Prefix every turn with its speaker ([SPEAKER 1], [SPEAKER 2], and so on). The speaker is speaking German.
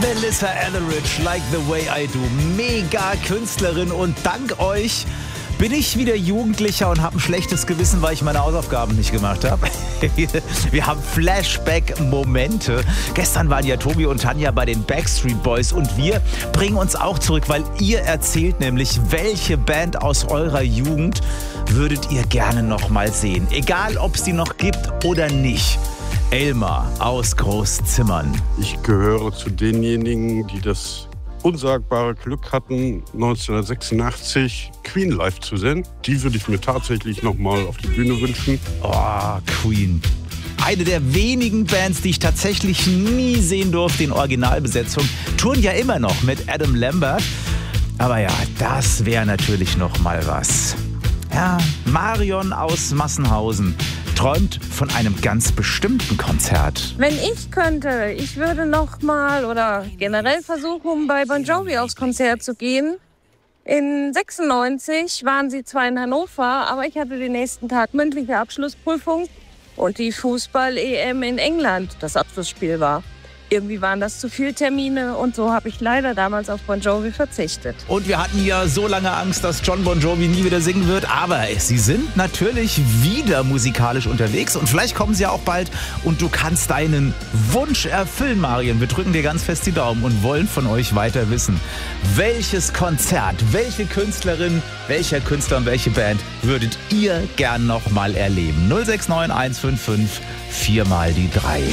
[SPEAKER 1] Melissa Etheridge, Like the Way I Do. Mega Künstlerin und dank euch bin ich wieder Jugendlicher und habe ein schlechtes Gewissen, weil ich meine Hausaufgaben nicht gemacht habe. Wir haben Flashback-Momente. Gestern waren ja Tobi und Tanja bei den Backstreet Boys und wir bringen uns auch zurück, weil ihr erzählt nämlich, welche Band aus eurer Jugend würdet ihr gerne noch mal sehen. Egal, ob es die noch gibt oder nicht. Elmar aus Großzimmern.
[SPEAKER 2] Ich gehöre zu denjenigen, die das unsagbare Glück hatten, 1986 Queen live zu sehen. Die würde ich mir tatsächlich noch mal auf die Bühne wünschen.
[SPEAKER 1] Oh, Queen. Eine der wenigen Bands, die ich tatsächlich nie sehen durfte in Originalbesetzung. Touren ja immer noch mit Adam Lambert. Aber ja, das wäre natürlich noch mal was. Ja, Marion aus Massenhausen träumt von einem ganz bestimmten Konzert.
[SPEAKER 3] Wenn ich könnte, ich würde noch mal oder generell versuchen, bei Bon Jovi aufs Konzert zu gehen. In 96 waren sie zwar in Hannover, aber ich hatte den nächsten Tag mündliche Abschlussprüfung und die Fußball-EM in England das Abschlussspiel war. Irgendwie waren das zu viele Termine und so habe ich leider damals auf Bon Jovi verzichtet.
[SPEAKER 1] Und wir hatten ja so lange Angst, dass John Bon Jovi nie wieder singen wird, aber sie sind natürlich wieder musikalisch unterwegs und vielleicht kommen sie ja auch bald und du kannst deinen Wunsch erfüllen, Marion. Wir drücken dir ganz fest die Daumen und wollen von euch weiter wissen, welches Konzert, welche Künstlerin, welcher Künstler und welche Band würdet ihr gern noch mal erleben? 069 155 4 mal die 3.